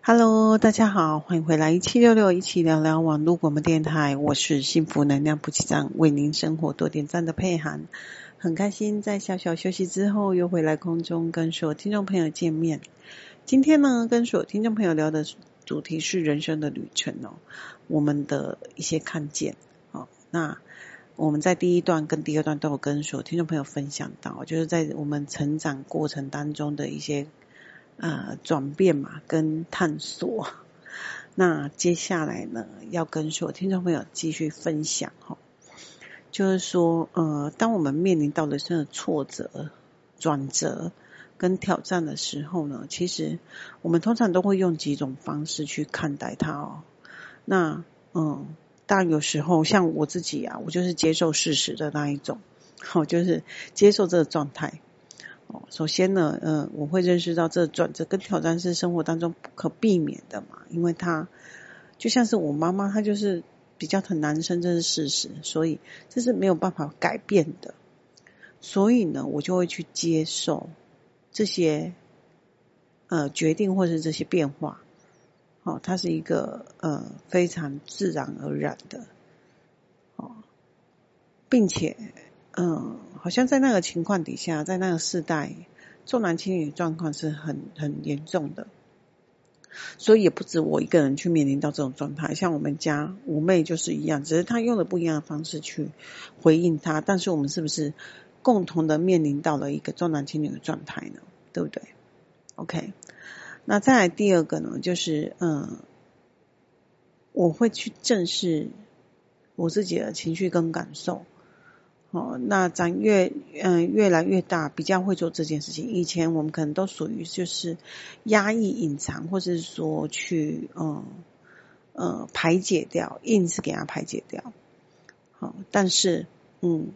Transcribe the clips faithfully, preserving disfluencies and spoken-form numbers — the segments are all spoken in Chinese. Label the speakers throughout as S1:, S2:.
S1: Hello， 大家好，欢迎回来一七六六一起聊聊网络广播电台，我是幸福能量补给站，为您生活多点赞的佩涵，很开心在小小休息之后又回来空中跟所有听众朋友见面。今天呢，跟所有听众朋友聊的主题是人生的旅程哦，我们的一些看见哦。那我们在第一段跟第二段都有跟所有听众朋友分享到，就是在我们成长过程当中的一些呃转变嘛，跟探索。那接下来呢，要跟所有听众朋友继续分享哈、哦，就是说呃，当我们面临到人生的挫折、转折跟挑战的时候呢，其实我们通常都会用几种方式去看待它哦。那嗯。当然有时候像我自己啊，我就是接受事实的那一种，好、哦，就是接受这个状态。哦，首先呢，呃，我会认识到这转折跟挑战是生活当中不可避免的嘛，因为它就像是我妈妈，她就是比较很难生，这是事实，所以这是没有办法改变的。所以呢，我就会去接受这些呃决定或是这些变化。哦，它是一个呃非常自然而然的，哦，并且嗯、呃，好像在那个情况底下，在那个世代，重男轻女状况是很很严重的，所以也不止我一个人去面临到这种状态。像我们家五妹就是一样，只是她用了不一样的方式去回应她，但是我们是不是共同的面临到了一个重男轻女的状态呢？对不对 ？OK。那再来第二个呢，就是嗯，我会去正视我自己的情绪跟感受。哦，那咱越嗯、呃、越来越大，比较会做这件事情。以前我们可能都属于就是压抑、隐藏，或是说去嗯呃排解掉，硬是给它排解掉。好、哦，但是嗯，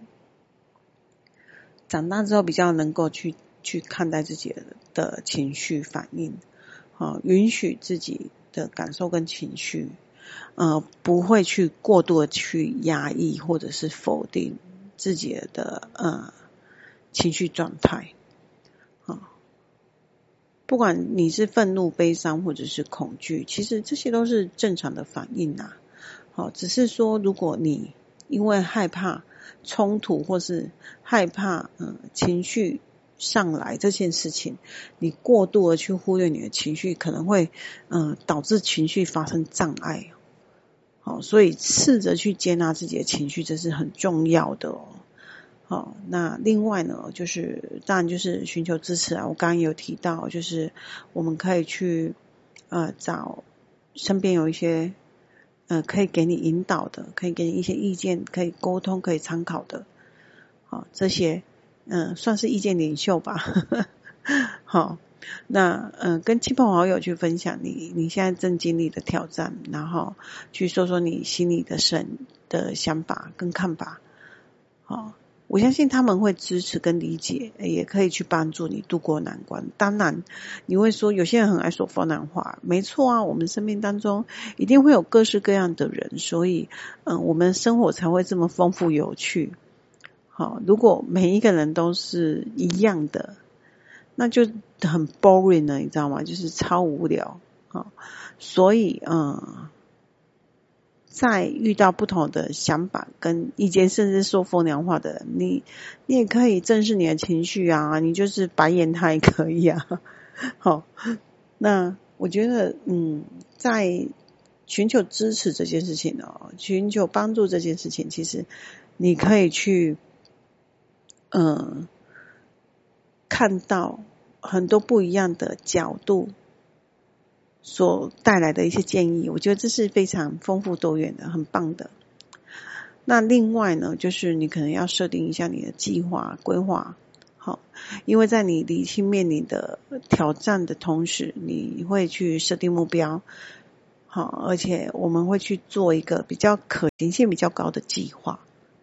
S1: 长大之后比较能够去去看待自己的的情绪反应。好、哦，允许自己的感受跟情绪，呃，不会去过度的去压抑或者是否定自己的呃情绪状态。啊、哦，不管你是愤怒、悲伤或者是恐惧，其实这些都是正常的反应啊。好、哦，只是说如果你因为害怕冲突或是害怕呃情绪上来这件事情，你过度的去忽略你的情绪，可能会呃导致情绪发生障碍。好，所以试着去接纳自己的情绪，这是很重要的哦。好，那另外呢，就是当然就是寻求支持啊。我刚刚有提到，就是我们可以去呃找身边有一些呃可以给你引导的，可以给你一些意见，可以沟通，可以参考的。好，这些嗯、呃、算是意见领袖吧。好。那嗯、呃，跟亲朋好友去分享你你现在正经历的挑战，然后去说说你心里的神的想法跟看法。好，我相信他们会支持跟理解，也可以去帮助你度过难关。当然，你会说有些人很爱说风凉话，没错啊，我们生命当中一定会有各式各样的人，所以嗯、呃，我们生活才会这么丰富有趣。好，如果每一个人都是一样的，那就很 boring 了，你知道吗？就是超无聊啊！所以，嗯，在遇到不同的想法跟意见，甚至说风凉话的人，你你也可以正视你的情绪啊，你就是白眼他也可以啊。好，那我觉得，嗯，在寻求支持这件事情哦，寻求帮助这件事情，其实你可以去，嗯。看到很多不一样的角度所带来的一些建议，我觉得这是非常丰富多元的，很棒的。那另外呢，就是你可能要设定一下你的计划规划，好，因为在你理清面临的挑战的同时，你会去设定目标，好，而且我们会去做一个比较可行性比较高的计划。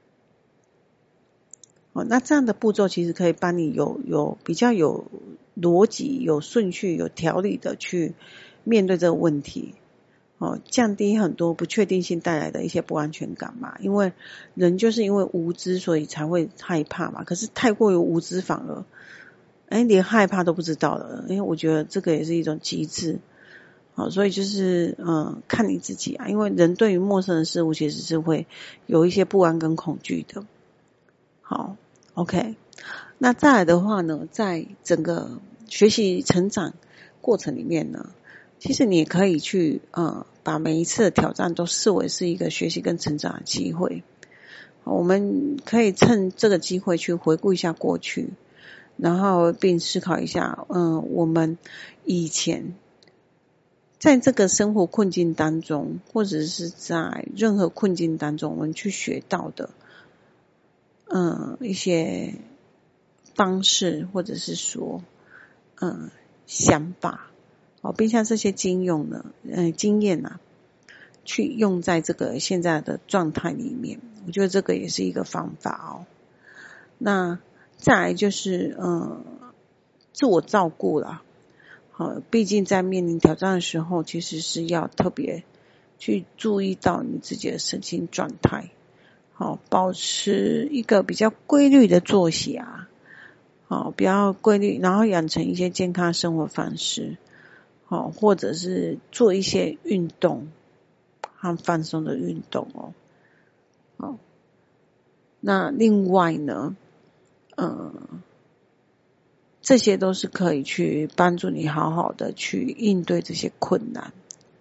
S1: 哦，那这样的步骤其实可以帮你有有比较有逻辑、有顺序、有条理的去面对这个问题，哦，降低很多不确定性带来的一些不安全感嘛。因为人就是因为无知，所以才会害怕嘛。可是太过于无知，反而哎连害怕都不知道了。因为我觉得这个也是一种机制。 好，所以就是嗯，看你自己啊，因为人对于陌生的事物其实是会有一些不安跟恐惧的。好 ，OK， 那再来的话呢，在整个学习成长过程里面呢，其实你也可以去呃，把每一次的挑战都视为是一个学习跟成长的机会。我们可以趁这个机会去回顾一下过去，然后并思考一下，嗯、呃，我们以前在这个生活困境当中，或者是在任何困境当中，我们去学到的，嗯、呃，一些方式，或者是说，嗯、呃，想法，哦，并将这些经用呢，呃，经验啊，去用在这个现在的状态里面，我觉得这个也是一个方法哦。那再来就是，嗯，自我照顾啦。好，毕竟在面临挑战的时候，其实是要特别去注意到你自己的身心状态。好，保持一个比较规律的作息啊，好，比较规律，然后养成一些健康生活方式，好，或者是做一些运动和放松的运动哦。好，那另外呢，嗯。这些都是可以去帮助你好好的去应对这些困难。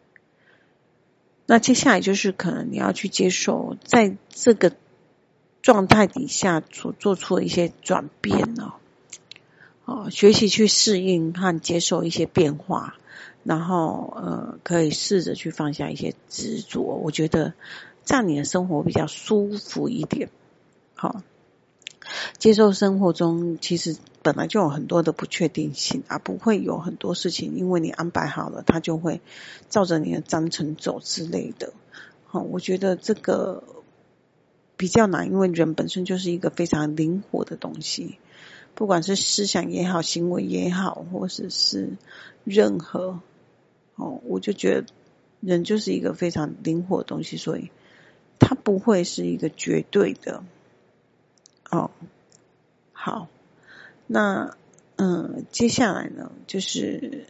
S1: 那接下来就是可能你要去接受在这个状态底下所做出的一些转变哦，哦，学习去适应和接受一些变化，然后呃，可以试着去放下一些执着，我觉得这样你的生活比较舒服一点。好，接受生活中其实本来就有很多的不确定性啊，不会有很多事情因为你安排好了，它就会照着你的章程走之类的。好，我觉得这个比较难，因为人本身就是一个非常灵活的东西，不管是思想也好，行为也好，或者是任何，哦，我就觉得人就是一个非常灵活的东西，所以它不会是一个绝对的。哦，好，那嗯，接下来呢，就是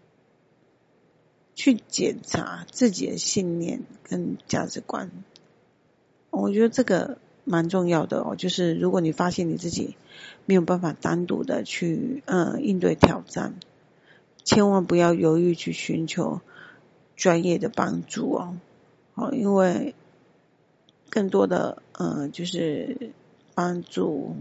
S1: 去检查自己的信念跟价值观。我觉得这个蛮重要的哦，就是如果你发现你自己没有办法单独的去呃应对挑战，千万不要犹豫去寻求专业的帮助哦，哦，因为更多的呃就是帮助，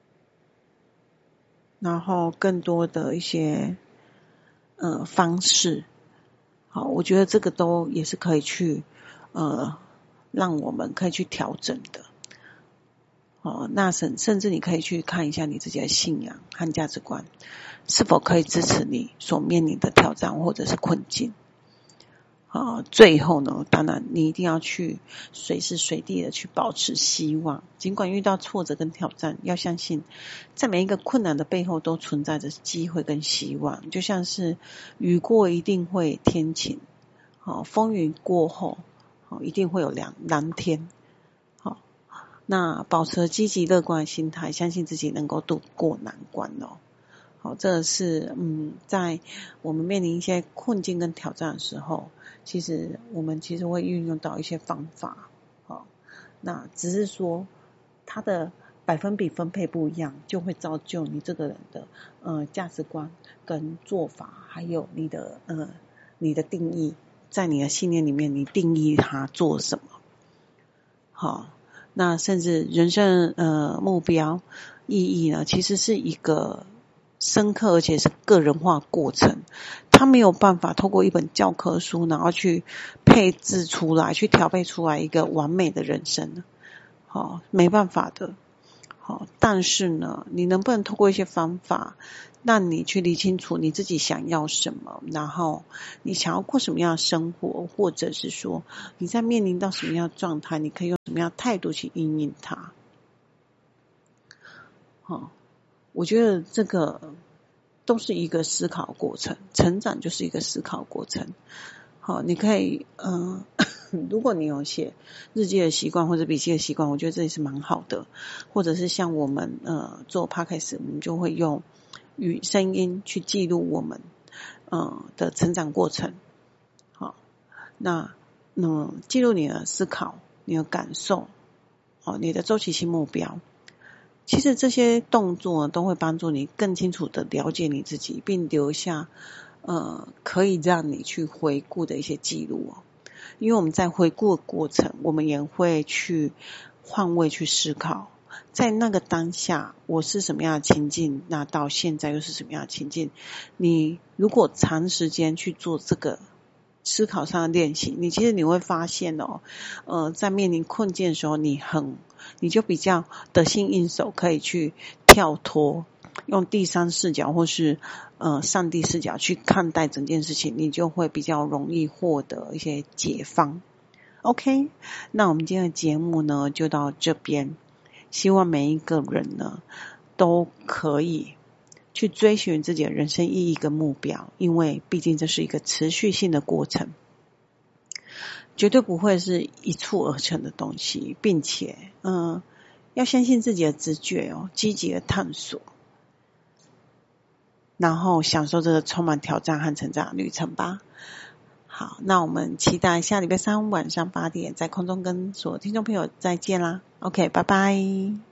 S1: 然后更多的一些呃方式，好，我觉得这个都也是可以去呃让我们可以去调整的。哦，那甚甚至你可以去看一下你自己的信仰和价值观是否可以支持你所面临的挑战或者是困境。啊，最后呢，当然你一定要去随时随地的去保持希望，尽管遇到挫折跟挑战，要相信在每一个困难的背后都存在着机会跟希望，就像是雨过一定会天晴，好，风雨过后，好，一定会有蓝蓝天。好，那保持积极乐观的心态，相信自己能够度过难关哦。好，这是嗯，在我们面临一些困境跟挑战的时候，其实我们其实会运用到一些方法。好，那只是说它的百分比分配不一样，就会造就你这个人的呃价值观跟做法，还有你的呃你的定义，在你的信念里面，你定义它做什么。好，那甚至人生呃目标意义呢，其实是一个深刻而且是个人化过程，他没有办法透过一本教科书然后去配置出来，去调配出来一个完美的人生，好，没办法的。好，但是呢，你能不能透过一些方法让你去理清楚你自己想要什么，然后你想要过什么样的生活，或者是说你在面临到什么样的状态，你可以用什么样的态度去因应它。好，我觉得这个都是一个思考过程，成长就是一个思考过程。好，你可以嗯、呃，如果你有写日记的习惯或者笔记的习惯，我觉得这也是蛮好的。或者是像我们呃做 podcast， 我们就会用语声音去记录我们呃的成长过程。 那嗯，记录你的思考，你的感受，哦，你的周期性目标。其实这些动作都会帮助你更清楚的了解你自己，并留下呃可以让你去回顾的一些记录哦。因为我们在回顾的过程，我们也会去换位去思考，在那个当下我是什么样的情境，那到现在又是什么样的情境。你如果长时间去做这个思考上的练习，你其实你会发现哦，呃，在面临困境的时候，你很，你就比较得心应手，可以去跳脱，用第三视角或是呃上帝视角去看待整件事情，你就会比较容易获得一些解放。OK， 那我们今天的节目呢就到这边，希望每一个人呢都可以去追寻自己的人生意义跟目标，因为毕竟这是一个持续性的过程，绝对不会是一蹴而成的东西，并且嗯，要相信自己的直觉哦，积极的探索，然后享受这个充满挑战和成长的旅程吧。好，那我们期待下礼拜三晚上八点在空中跟所有听众朋友再见啦。OK， 拜拜。